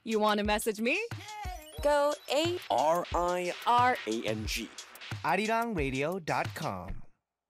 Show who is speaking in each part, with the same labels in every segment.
Speaker 1: You want to message me? Go
Speaker 2: RIRANG.
Speaker 3: arirang.radio.com.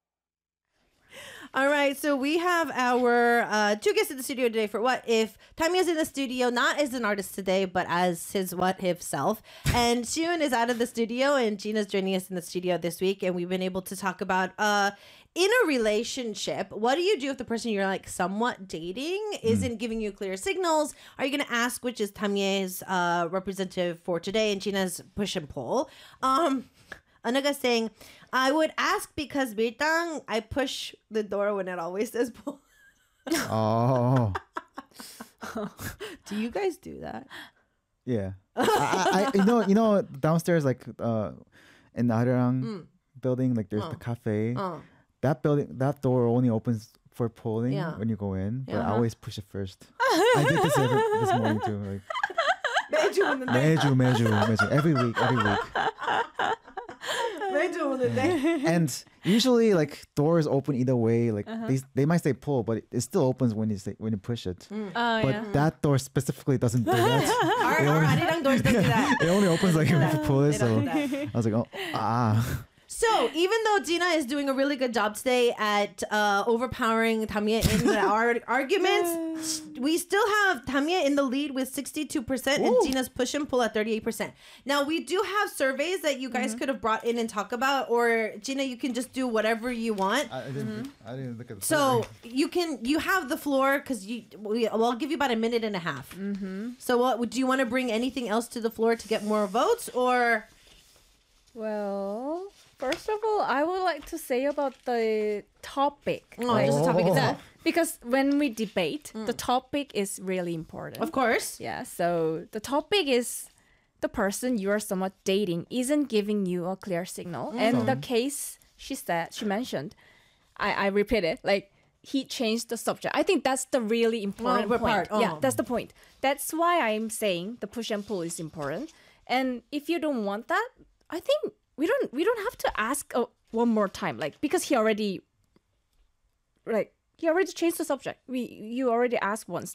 Speaker 4: All right, so we have our two guests in the studio today for What If. Tamiya's in the studio, not as an artist today, but as his What If self. And Shiun is out of the studio, and Gina's joining us in the studio this week. And we've been able to talk about in a relationship, what do you do if the person you're like somewhat dating isn't giving you clear signals? Are you going to ask which is Tamiya's representative for today and Gina's push and pull? Anaga saying, I would ask because 밀당, I push the door when it always says pull.
Speaker 5: Oh,
Speaker 4: Do you guys do that?
Speaker 5: yeah. You know, downstairs, like in the Arirang building, like there's the cafe. That that door only opens for pulling when you go in, but I always push it first. I did this this morning too. Like 매주, every week. And usually, like doors open either way. Like they might say pull, but it still opens when you push it. But that door specifically doesn't do that.
Speaker 4: Our Arirang doors don't do that.
Speaker 5: It only opens like if you pull it.
Speaker 4: They
Speaker 5: So
Speaker 4: don't do that.
Speaker 5: I was like,
Speaker 4: So even though Gina is doing a really good job today at overpowering Tamiya in our arguments, we still have Tamiya in the lead with 62% and Gina's push and pull at 38%. Now we do have surveys that you guys could have brought in and talk about, or Gina, you can just do whatever you want.
Speaker 5: I didn't look at the
Speaker 4: So you have the floor because I'll give you about a minute and a half. So do you want to bring anything else to the floor to get more votes, or?
Speaker 6: Well, first of all, I would like to say about the topic.
Speaker 4: Just the topic itself.
Speaker 6: Because when we debate, the topic is really important.
Speaker 4: Of course.
Speaker 6: Yeah, so the topic is the person you are somewhat dating isn't giving you a clear signal. And the case she mentioned, I repeat it, like he changed the subject. I think that's the really important point. Yeah, that's the point. That's why I'm saying the push and pull is important. And if you don't want that, I think we don't have to ask one more time, like, because he already changed the subject. You already asked once,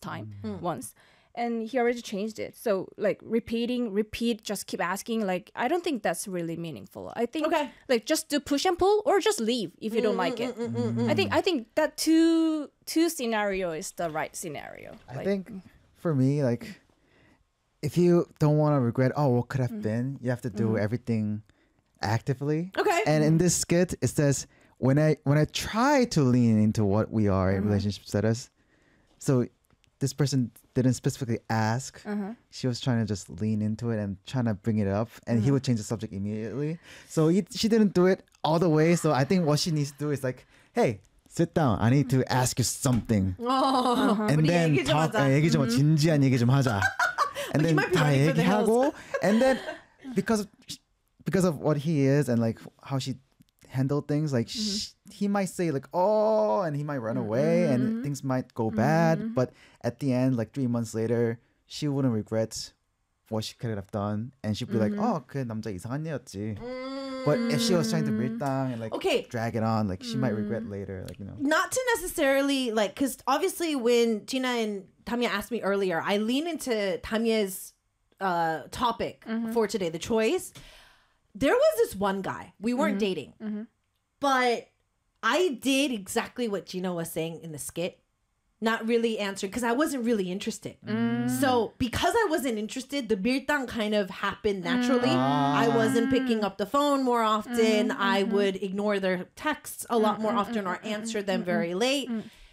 Speaker 6: and he already changed it. So like repeat, just keep asking. Like I don't think that's really meaningful. I think like just do push and pull or just leave if you don't like it. I think that two scenario is the right scenario.
Speaker 5: I think for me, like, if you don't want to regret, what could have been, you have to do everything actively.
Speaker 4: Okay.
Speaker 5: And in this skit, it says, when I try to lean into what we are in relationship status, so this person didn't specifically ask. She was trying to just lean into it and trying to bring it up, and he would change the subject immediately. So she didn't do it all the way. So I think what she needs to do is like, hey, sit down. I need to ask you something. And then talk. 얘기 좀 진지한 얘기 좀 하자. And then 다 얘기하고, and then because of what he is and like how she handled things, like he might say like, and he might run away and things might go bad, but at the end, like 3 months later, she wouldn't regret what she could have done, and she'd be like, 그 남자 이상한 애였지. But if she was trying to 밀당 and like drag it on, like she might regret later, like, you know.
Speaker 4: Not to necessarily like, because obviously when Gina and Tamiya asked me earlier, I lean into Tamiya's topic for today, the choice. There was this one guy, we weren't dating, but I did exactly what Gina was saying in the skit. Not really answering because I wasn't really interested. So because I wasn't interested, the 밀당 kind of happened naturally. I wasn't picking up the phone more often. I would ignore their texts a lot more often or answer them very late.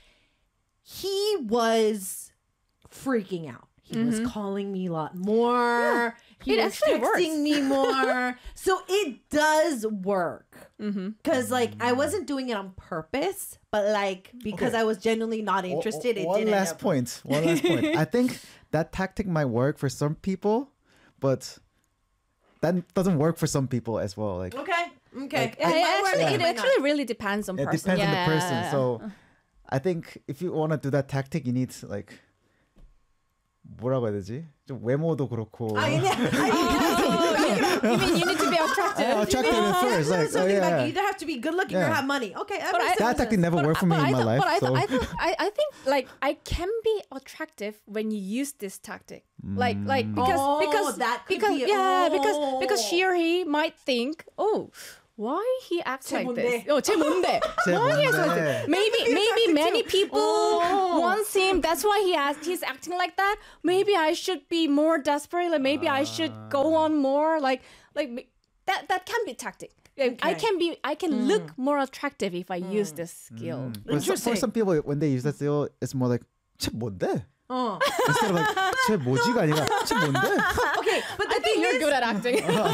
Speaker 4: He was freaking out. He was calling me a lot more. He was texting me more. So it does work. Because like I wasn't doing it on purpose, but like because I was genuinely not interested, it didn't.
Speaker 5: One last point. I think that tactic might work for some people, but that doesn't work for some people as well. Like
Speaker 4: Okay.
Speaker 6: Like, it actually really depends on person.
Speaker 5: It depends on the person. So I think if you want to do that tactic, you need to like 뭐라고 해야 되지? 좀 외모도 그렇고.
Speaker 4: I mean,
Speaker 6: You mean you need to be attractive?
Speaker 5: attractive at first. Like,
Speaker 4: something like
Speaker 5: yeah.
Speaker 4: you either have to be good looking or
Speaker 5: Yeah.
Speaker 4: have money. Okay,
Speaker 5: That tactic never worked for me in my life.
Speaker 6: But
Speaker 5: so.
Speaker 6: I think like I can be attractive when you use this tactic. Like because
Speaker 4: Oh,
Speaker 6: because
Speaker 4: that could
Speaker 6: because
Speaker 4: be-
Speaker 6: yeah
Speaker 4: oh.
Speaker 6: because she or he might think, oh, why he acts
Speaker 4: 쟤
Speaker 6: like
Speaker 4: 뭔데?
Speaker 6: this? Oh, 쟤 뭔데?
Speaker 5: 쟤
Speaker 6: Why he acts like
Speaker 5: 뭔데?
Speaker 6: this? Maybe many people wants him. That's why he's acting like that. Maybe I should be more desperate. Like maybe I should go on more. Like that can be tactic. I can look more attractive if I use this skill.
Speaker 5: But for some people, when they use that skill, it's more like 쟤 뭔데? Instead of like 쟤 뭐지가 아니라 쟤 뭔데?
Speaker 4: Okay, but the
Speaker 6: I think
Speaker 4: thing
Speaker 6: you're
Speaker 4: is,
Speaker 6: good at acting.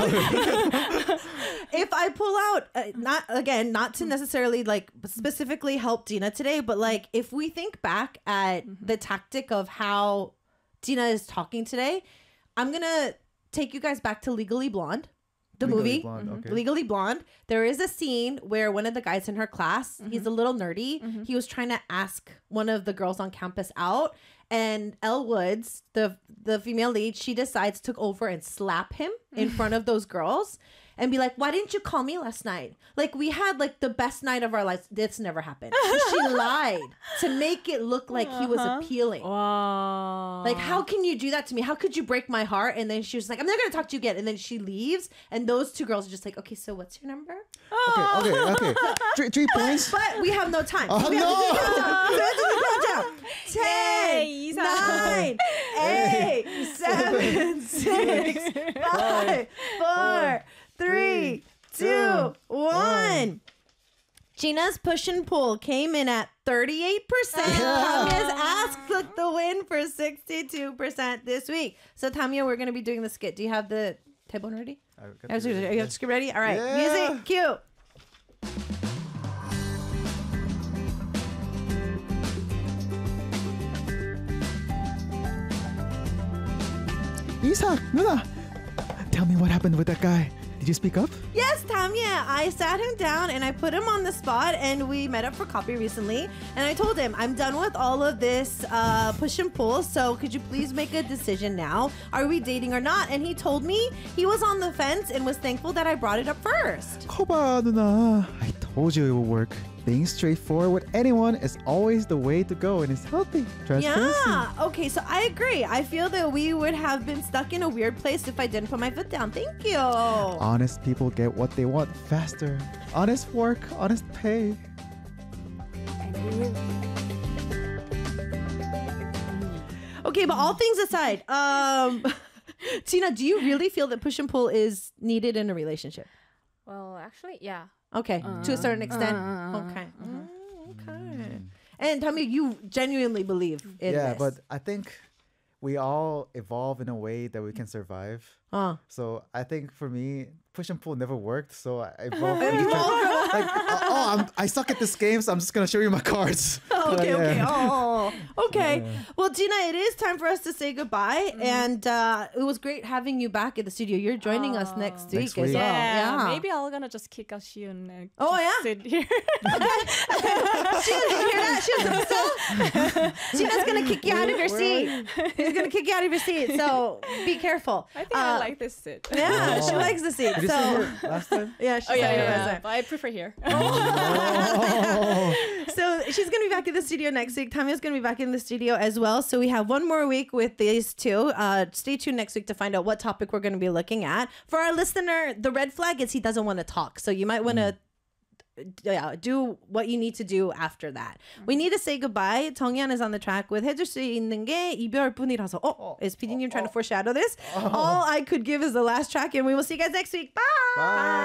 Speaker 4: if I pull out, not to necessarily like specifically help Dina today, but like if we think back at the tactic of how Dina is talking today, I'm gonna take you guys back to Legally Blonde, the
Speaker 5: Legally
Speaker 4: movie.
Speaker 5: Blonde, okay.
Speaker 4: Legally Blonde. There is a scene where one of the guys in her class, he's a little nerdy. He was trying to ask one of the girls on campus out, and Elle Woods, the female lead, she decides to go over and slap him in front of those girls and be like, why didn't you call me last night? Like, we had like the best night of our lives. This never happened. She lied to make it look like he was appealing.
Speaker 6: Wow.
Speaker 4: Like, how can you do that to me? How could you break my heart? And then she was like, I'm not going to talk to you again. And then she leaves. And those two girls are just like, okay, so what's your number?
Speaker 5: Okay. 3 points.
Speaker 4: But we have no time.
Speaker 5: Oh,
Speaker 4: So we have
Speaker 5: no.
Speaker 4: to do countdown. 10,
Speaker 6: Yay,
Speaker 4: 9, 8, 7, 6, 5, 4, 3, 2, 1. Gina's push and pull came in at 38%. Tamia's ask took the win for 62% this week. So Tamia, we're going to be doing the skit. Do you have the table ready?
Speaker 5: I've got
Speaker 4: Are
Speaker 5: the-
Speaker 4: you have the script ready? All right.
Speaker 5: Yeah.
Speaker 4: Music, cue.
Speaker 5: Isak, 누나, tell me what happened with that guy. Did you speak up?
Speaker 4: Yes, Tamia. I sat him down and I put him on the spot, and we met up for coffee recently. And I told him, I'm done with all of this push and pull. So could you please make a decision now? Are we dating or not? And he told me he was on the fence and was thankful that I brought it up first.
Speaker 5: 거봐, 누나. I told you it would work. Being straightforward with anyone is always the way to go, and it's healthy. Transparency.
Speaker 4: Yeah. Okay, so I agree. I feel that we would have been stuck in a weird place if I didn't put my foot down. Thank you.
Speaker 5: Honest people get what they want faster. Honest work, honest pay.
Speaker 4: Okay, but all things aside, Tina, do you really feel that push and pull is needed in a relationship?
Speaker 6: Well, actually, yeah.
Speaker 4: Okay, to a certain extent. Okay. Okay. And tell me, you genuinely believe in
Speaker 5: Yeah,
Speaker 4: this?
Speaker 5: but I think we all evolve in a way that we can survive. So I think for me, push and pull never worked. So I evolved. I suck at this game, so I'm just gonna show you my cards.
Speaker 4: Okay,
Speaker 5: Yeah.
Speaker 4: okay. Oh, okay. Well, Gina, it is time for us to say goodbye. And it was great having you back at the studio. You're joining us next week as
Speaker 5: week.
Speaker 4: well.
Speaker 6: Yeah,
Speaker 4: Yeah.
Speaker 6: maybe I'm gonna just kick out Shion and
Speaker 4: Oh,
Speaker 6: just
Speaker 4: yeah?
Speaker 6: sit here.
Speaker 4: Gina's going to kick you out of your seat. She's going to kick you out of your seat. So be careful.
Speaker 6: I think I like this sit.
Speaker 4: Yeah, she likes the seat.
Speaker 5: Did you
Speaker 4: So,
Speaker 5: see here last time?
Speaker 4: yeah, she
Speaker 6: Oh yeah,
Speaker 4: said it
Speaker 6: yeah,
Speaker 4: was
Speaker 6: yeah. But I prefer here.
Speaker 4: So she's going to be back in the studio next week. Tamia's going to be back in the studio as well. So we have one more week with these two. Stay tuned next week to find out what topic we're going to be looking at. For our listener, the red flag is he doesn't want to talk. So you might want to do what you need to do after that. We need to say goodbye. 정연 is on the track with 해줄 수 있는 게 이별뿐이라서. Is PD님 trying to foreshadow this? All I could give is the last track, and we will see you guys next week. Bye.
Speaker 5: Bye.